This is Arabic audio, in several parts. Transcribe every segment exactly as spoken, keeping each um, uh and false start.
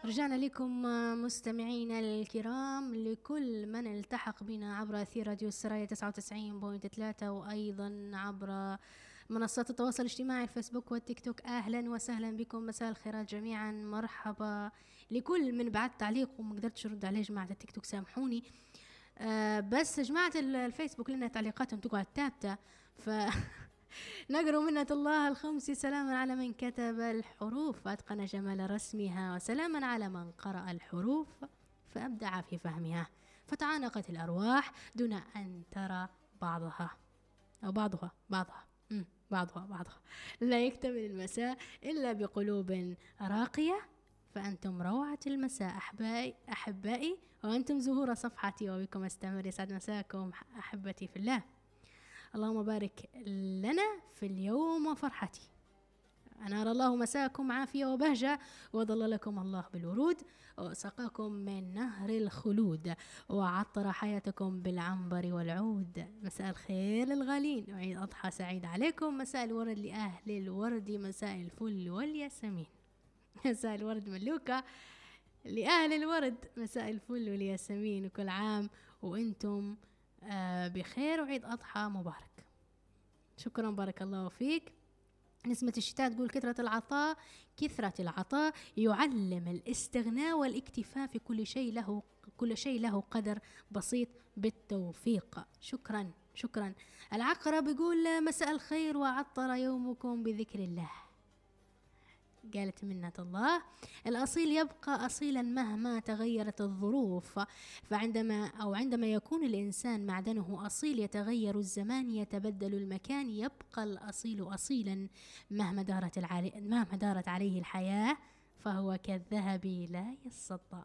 رجعنا لكم مستمعينا الكرام، لكل من التحق بنا عبر أثير راديو السرايا تسعة وتسعين فاصلة ثلاثة وأيضا عبر منصات التواصل الاجتماعي الفيسبوك والتيك توك. أهلا وسهلا بكم، مساء الخيرات جميعا، مرحبا لكل من بعد تعليق وما قدرتش أرد عليه جماعة التيك توك، سامحوني. آه بس جماعة الفيسبوك لنا تعليقاتهم تقعد تابتة، ف نقرأ منة الله الخمس: سلاما على من كتب الحروف فأتقن جمال رسمها، وسلاما على من قرأ الحروف فأبدع في فهمها، فتعانقت الأرواح دون أن ترى بعضها أو بعضها بعضها مم. بعضها بعضها لا يكتمل المساء إلا بقلوب راقية، فأنتم روعة المساء أحبائي أحبائي وأنتم زهور صفحتي، وبكم أستمر. يسعد مساكم أحبتي في الله. اللهم بارك لنا في اليوم وفرحتي. أنار الله مساءكم عافية وبهجة، وظللكم الله بالورود، وسقاكم من نهر الخلود، وعطر حياتكم بالعنبر والعود. مساء الخير للغالين، وعيد أضحى سعيد عليكم. مساء الورد لأهل الورد، مساء الفل والياسمين. مساء الورد ملوكة لأهل الورد، مساء الفل والياسمين، وكل عام وأنتم آه بخير، وعيد أضحى مبارك. شكرا، بارك الله فيك. نسمة الشتاء تقول: كثرة العطاء كثرة العطاء يعلم الاستغناء والاكتفاء، في كل شيء له كل شيء له قدر بسيط بالتوفيق. شكرا شكرا. العقرب يقول: مساء الخير وعطر يومكم بذكر الله. قالت منة الله: الأصيل يبقى أصيلا مهما تغيرت الظروف، فعندما أو عندما يكون الإنسان معدنه أصيل يتغير الزمان يتبدل المكان، يبقى الأصيل أصيلا مهما دارت, العلي... مهما دارت عليه الحياة، فهو كالذهب لا يصدى.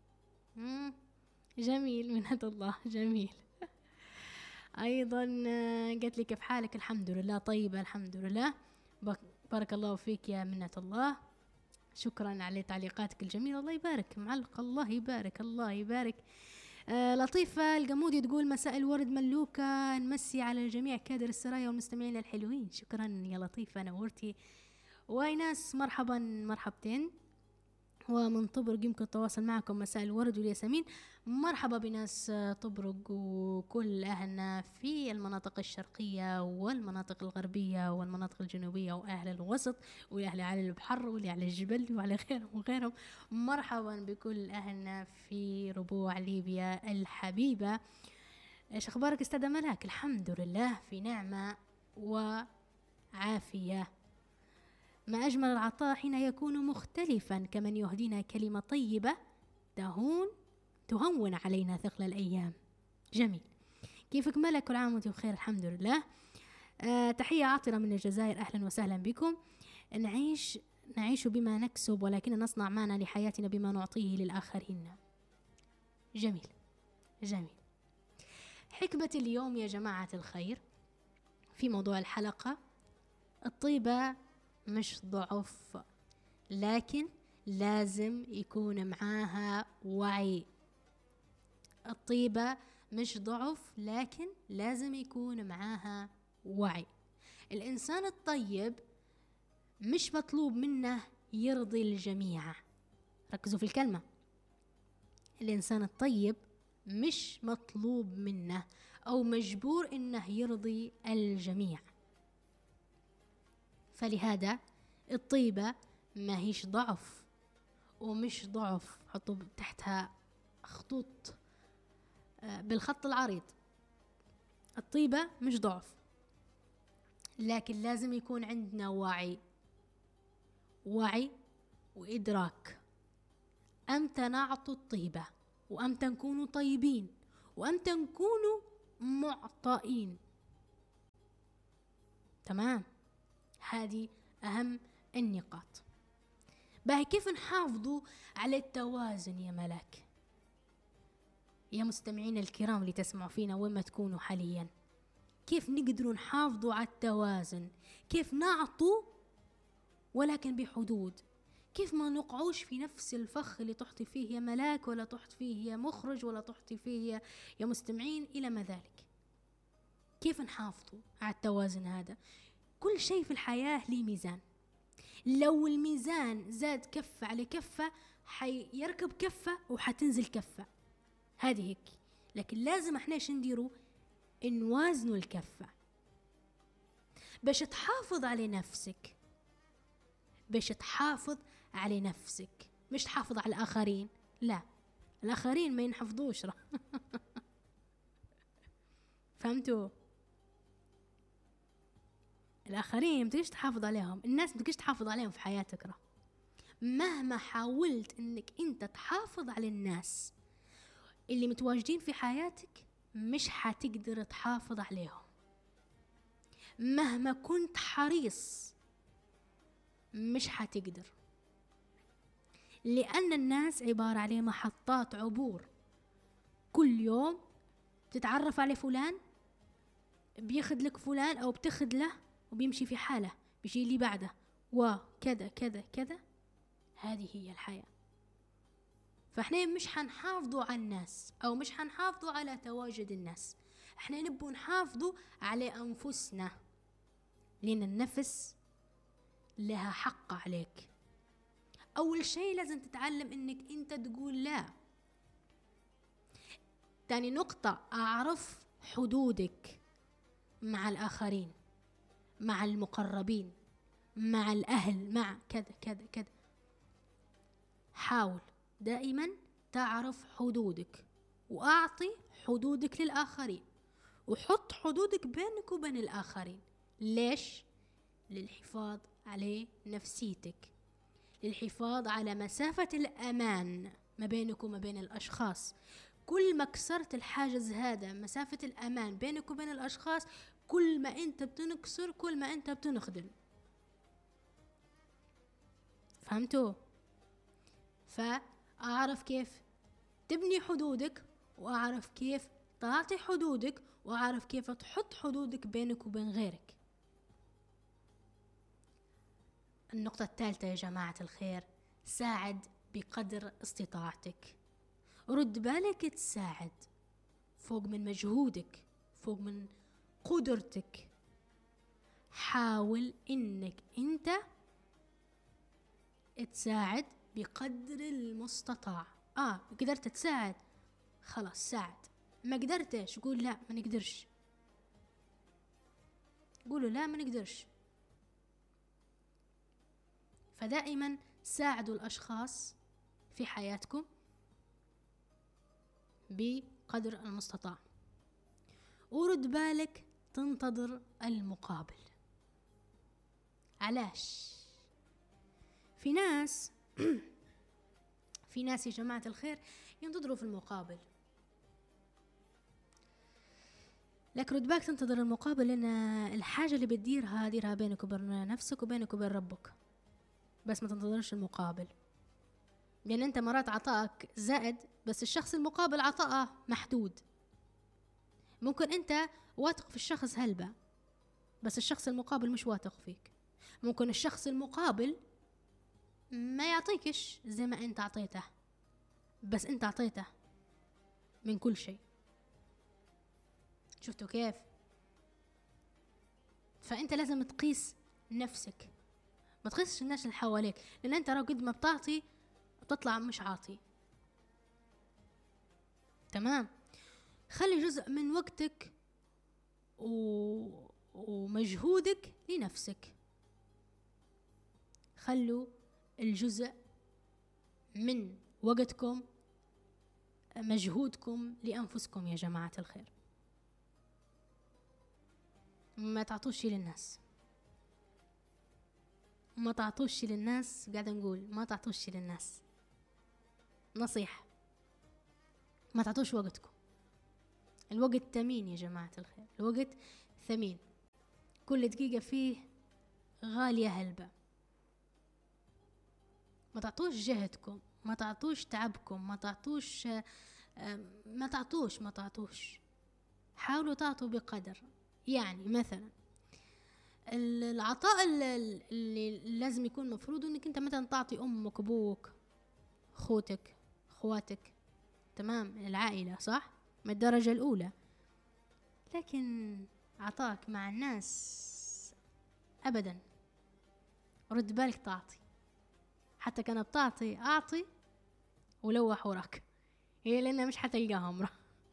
جميل منة الله، جميل. أيضا قالت لي: كيف حالك؟ الحمد لله طيبة الحمد لله. بارك الله فيك يا منة الله، شكرا على تعليقاتك الجميلة، الله يبارك معلق، الله يبارك الله يبارك. آه لطيفة القمودي تقول: مساء الورد ملوكة، نمسي على الجميع كادر السرايا والمستمعين الحلوين. شكرا يا لطيفة، نورتي. وايناس مرحبا مرحبتين. ومن طبرق يمكن التواصل معكم، مساء الورد والياسمين. مرحبا بناس طبرق وكل أهلنا في المناطق الشرقية والمناطق الغربية والمناطق الجنوبية، وأهل الوسط وأهل على البحر واللي على الجبل وعلى غيرهم وغيرهم. مرحبا بكل أهلنا في ربوع ليبيا الحبيبة. إيش أخبارك أستاذ ملاك؟ الحمد لله في نعمة وعافية. ما أجمل العطاء حين يكون مختلفا، كمن يهدينا كلمة طيبة تهون تهون علينا ثقل الأيام. جميل. كيفك ملك؟ كل عام وانتم بخير. الحمد لله. آه تحية عاطرة من الجزائر، أهلا وسهلا بكم. نعيش نعيش بما نكسب، ولكن نصنع معنا لحياتنا بما نعطيه للآخرين. جميل جميل. حكمة اليوم يا جماعة الخير في موضوع الحلقة: الطيبة مش ضعف، لكن لازم يكون معاها وعي. الطيبة مش ضعف، لكن لازم يكون معاها وعي. الإنسان الطيب مش مطلوب منه يرضي الجميع. ركزوا في الكلمة، الإنسان الطيب مش مطلوب منه أو مجبور إنه يرضي الجميع. فلهذا الطيبة ما هيش ضعف، ومش ضعف، حطوا تحتها خطوط بالخط العريض. الطيبة مش ضعف، لكن لازم يكون عندنا وعي وعي وإدراك. أمتى نعطوا الطيبة، وأمتى نكونوا طيبين، وأمتى نكونوا معطائين. تمام، هذه أهم النقاط. باهي كيف نحافظوا على التوازن يا ملاك؟ يا مستمعين الكرام اللي تسمعوا فينا وين ما تكونوا حاليا، كيف نقدروا نحافظوا على التوازن؟ كيف نعطوا ولكن بحدود؟ كيف ما نقعوش في نفس الفخ اللي تحطي فيه يا ملاك، ولا تحطي فيه يا مخرج، ولا تحطي فيه يا, يا مستمعين إلى ما ذلك؟ كيف نحافظوا على التوازن هذا؟ كل شيء في الحياة ليه ميزان. لو الميزان زاد كفة على كفة حيركب كفة وحتنزل كفة، هذه هيك. لكن لازم احنا ايش نديروا؟ نوازنوا الكفة باش تحافظ على نفسك، باش تحافظ على نفسك، مش تحافظ على الآخرين. لا، الآخرين ما ينحفظوش فهمتوا؟ الآخرين بتقدرش تحافظ عليهم، الناس بتقدرش تحافظ عليهم في حياتك. راه مهما حاولت انك انت تحافظ على الناس اللي متواجدين في حياتك مش حتقدر تحافظ عليهم، مهما كنت حريص مش حتقدر، لأن الناس عبارة على محطات عبور. كل يوم تتعرف على فلان، بياخد لك فلان أو بتاخد له وبيمشي في حاله، بيجي اللي بعده وكذا كذا كذا. هذه هي الحياة. فاحنا مش حنحافظوا على الناس أو مش حنحافظوا على تواجد الناس، احنا نبوا نحافظوا على أنفسنا، لأن النفس لها حق عليك. أول شيء لازم تتعلم إنك أنت تقول لا. تاني نقطة، أعرف حدودك مع الآخرين، مع المقربين، مع الأهل، مع كذا كذا كذا. حاول دائما تعرف حدودك، وأعطي حدودك للآخرين، وحط حدودك بينك وبين الآخرين. ليش؟ للحفاظ على نفسيتك، للحفاظ على مسافة الأمان ما بينك وما بين الأشخاص. كل ما كسرت الحاجز هذا، مسافة الأمان بينك وبين الأشخاص، كل ما أنت بتنكسر، كل ما أنت بتنخدم. فهمتوا؟ فأعرف كيف تبني حدودك، وأعرف كيف تعطي حدودك، وأعرف كيف تحط حدودك بينك وبين غيرك. النقطة الثالثة يا جماعة الخير، ساعد بقدر استطاعتك. رد بالك تساعد فوق من مجهودك، فوق من قدرتك. حاول انك انت تساعد بقدر المستطاع. اه قدرت تساعد، خلاص ساعد. ما قدرتش قول لا ما نقدرش، قولوا لا ما نقدرش. فدائما ساعدوا الأشخاص في حياتكم بقدر المستطاع، ورد بالك تنتظر المقابل. علاش؟ في ناس في ناس يا جماعة الخير ينتظروا في المقابل، لكن رد بالك تنتظر المقابل، لأن الحاجة اللي بتديرها ديرها بينك وبين نفسك وبينك وبين ربك، بس ما تنتظرش المقابل. لأن أنت مرات عطاءك زائد، بس الشخص المقابل عطاءه محدود. ممكن أنت واثق في الشخص هلبة، بس الشخص المقابل مش واثق فيك. ممكن الشخص المقابل ما يعطيكش زي ما أنت عطيته، بس أنت عطيته من كل شيء. شفتوا كيف؟ فأنت لازم تقيس نفسك، ما تقيسش الناس اللي حواليك، لأن أنت لو قد ما بتعطي بتطلع مش عاطي. تمام؟ خلي جزء من وقتك و... ومجهودك لنفسك. خلوا الجزء من وقتكم مجهودكم لأنفسكم يا جماعة الخير. ما تعطوش شي للناس، ما تعطوش شي للناس. قاعدة نقول ما تعطوش شي للناس، نصيحة، ما تعطوش وقتكم. الوقت ثمين يا جماعة الخير، الوقت ثمين، كل دقيقة فيه غالية هلبة. ما تعطوش جهدكم، ما تعطوش تعبكم، ما تعطوش ما تعطوش ما تعطوش حاولوا تعطوا بقدر. يعني مثلا العطاء اللي لازم يكون مفروض انك انت مثلا تعطي امك، ابوك، اخوتك، اخواتك، تمام، العائلة، صح، من الدرجة الاولى. لكن عطاك مع الناس ابدا، رد بالك تعطي، حتى كان بتعطي أعطي ولوح وراك، هي لأنها مش حتلقاها مرة.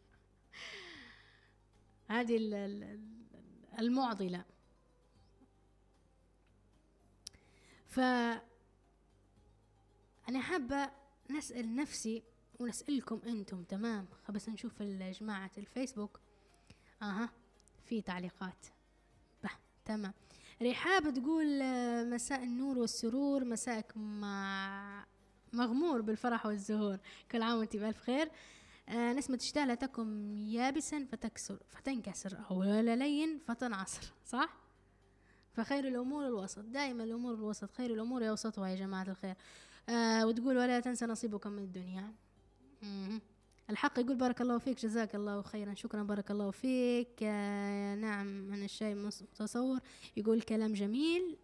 هذه المعضلة. فأنا حابة نسأل نفسي ونسألكم أنتم، تمام؟ بس نشوف جماعة الفيسبوك. أها في تعليقات. به تمام. رحاب تقول مساء النور والسرور، مساءك مع مغمور بالفرح والزهور، كل عام وانت بألف خير. آه نسمة تشتهى تكن يابسا فتكسر فتنكسر، أو لين فتنعصر، صح؟ فخير الأمور الوسط، دائما الأمور الوسط، خير الأمور أوسطها يا جماعة الخير. آه وتقول ولا تنسى نصيبك من الدنيا. مم. الحق يقول بارك الله فيك، جزاك الله خيرا، شكرا بارك الله فيك. آه نعم من الشيء متصور، يقول كلام جميل.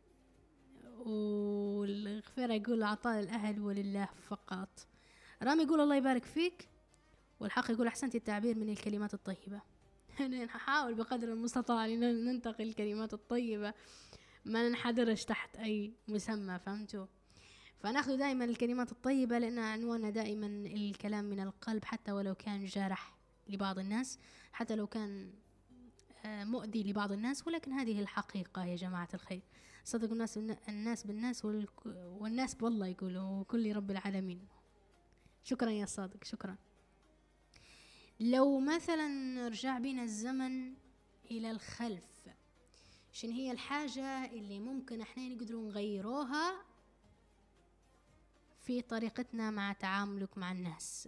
والغفيرة يقول عطاء الأهل ولله فقط. رامي يقول الله يبارك فيك، والحق يقول أحسنت التعبير من الكلمات الطيبة. نحاول بقدر المستطاع ننتقي الكلمات الطيبة، ما ننحدرش تحت أي مسمى، فهمتوا؟ فناخذ دائما الكلمات الطيبة، لأن عنواننا دائما الكلام من القلب، حتى ولو كان جارح لبعض الناس، حتى لو كان مؤذي لبعض الناس، ولكن هذه الحقيقة يا جماعة الخير. صدق الناس الناس بالناس والناس بالله، يقولوا كل رب العالمين. شكرا يا صادق، شكرا. لو مثلا رجع بينا الزمن إلى الخلف، شن هي الحاجة اللي ممكن احنا نقدروا نغيروها في طريقتنا مع تعاملك مع الناس؟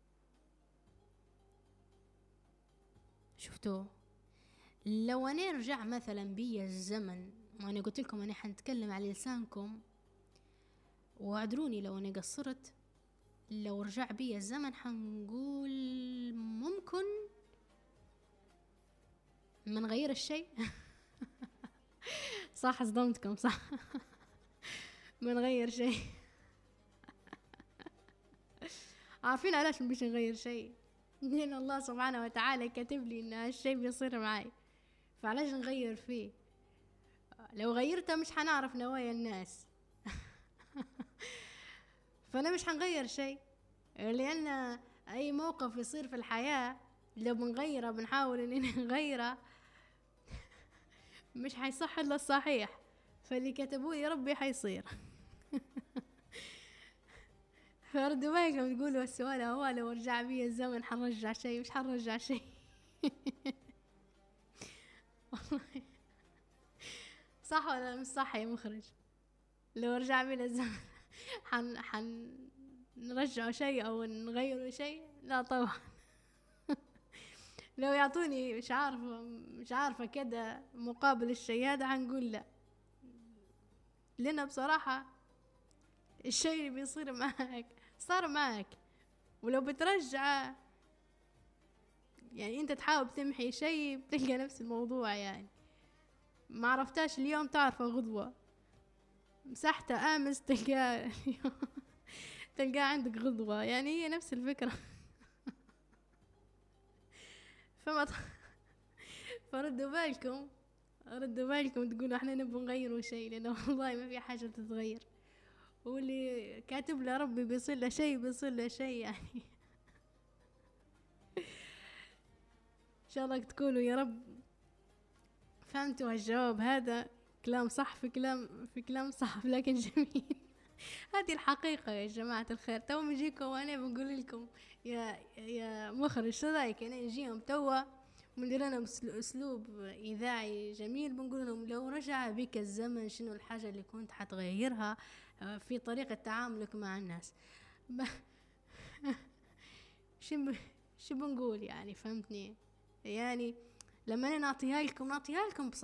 شفتوا؟ لو أنا رجع مثلا بي الزمن، وأنا قلت لكم أنا حنتكلم على لسانكم واعذروني لو أنا قصرت، لو رجع بي الزمن حنقول ممكن من غير الشيء. صح، صدمتكم صح. من غير شيء. عارفين علاش مش نغير شيء؟ لأن الله سبحانه وتعالى كاتب لي إن هالشيء بيصير معي، فعلاش نغير فيه؟ لو غيرته مش حنعرف نوايا الناس. فأنا مش حنغير شيء، لأن أي موقف يصير في الحياة لو بنغيره بنحاول إننا نغيره مش حيصح إلا الصحيح، فاللي كتبوه يا ربي حيصير. فردوا بالكم تقولوا السؤال هو لو رجع بي الزمن حنرجع شيء؟ مش حنرجع شيء. صح ولا مش صح يا مخرج؟ لو رجع بينا الزمن حن حن نرجعه شيء او نغيره شيء؟ لا طبعا. لو يعطوني مش عارفه مش عارفه كده مقابل الشيء هذا حنقول لا، لأن بصراحه الشيء اللي بيصير معك صار معك، ولو بترجعه يعني انت تحاول تمحي شيء بتلقى نفس الموضوع، يعني ما عرفتاش اليوم تعرفه غضوة، مسحته امس تلقاه تلقاه عندك غضوة، يعني هي نفس الفكرة. فما ت... فردوا بالكم ردوا بالكم تقولوا احنا نبغى نغيروا شيء، لانه والله ما في حاجة تتغير، واللي كاتب له ربي بيصير له شيء بيصير له شيء يعني. ان شاء الله تكونوا يا رب فهمتوا هالجواب هذا، كلام صح في كلام في كلام صح لكن جميل. هذه الحقيقة يا جماعة الخير. تو نجيكم وانا بقول لكم يا يا مخرج شو رايك انا نجيهم توا وندير لنا اسلوب اذاعي جميل، بنقول لهم لو رجع بك الزمن شنو الحاجة اللي كنت حتغيرها في طريقة تعاملك مع الناس؟ شو شو بنقول يعني؟ فهمتني؟ يعني لما انا نعطيها لكم نعطيها لكم